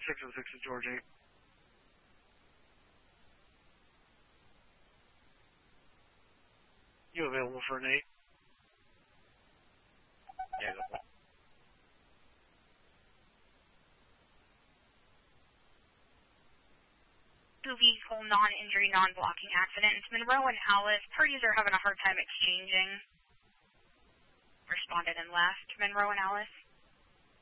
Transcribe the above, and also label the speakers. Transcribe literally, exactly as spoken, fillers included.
Speaker 1: six oh six is George eight. You available for an eight?
Speaker 2: Yeah, go for it.
Speaker 3: Two vehicle non-injury, non-blocking accident. It's Monroe and Alice. Parties are having a hard time exchanging. Responded and left. Monroe and Alice.